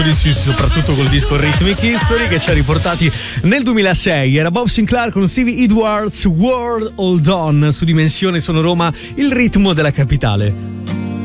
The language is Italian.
Sì, soprattutto col disco Rhythmic History che ci ha riportati nel 2006. Era Bob Sinclair con Stevie Edwards, World Hold On, su Dimensione Sono Roma, il ritmo della capitale.